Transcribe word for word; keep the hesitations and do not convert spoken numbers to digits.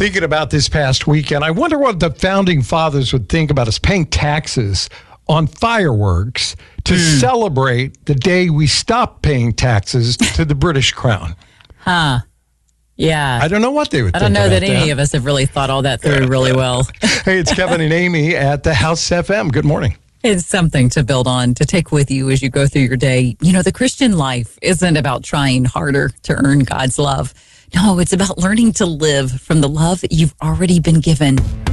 Thinking about this past weekend, I wonder what the founding fathers would think about us paying taxes on fireworks to mm. celebrate the day we stopped paying taxes to the British Crown. Huh. Yeah. I don't know what they would I think don't know about that any that. of us have really thought all that through really well. Hey, it's Kevin and Amy at the House F M. Good morning. It's something to build on, to take with you as you go through your day. You know, the Christian life isn't about trying harder to earn God's love. No, it's about learning to live from the love that you've already been given.